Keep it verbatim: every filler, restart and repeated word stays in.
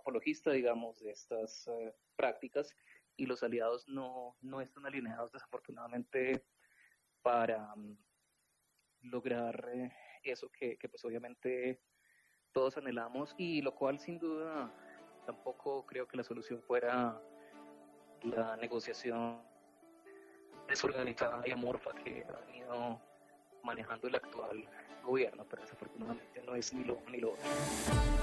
apologista, digamos, de estas eh, prácticas y los aliados no, no están alineados desafortunadamente para um, lograr eh, eso que, que pues obviamente todos anhelamos y lo cual sin duda tampoco creo que la solución fuera la negociación desorganizada y amorfa que ha venido manejando el actual gobierno, pero desafortunadamente no es ni lo ni lo otro.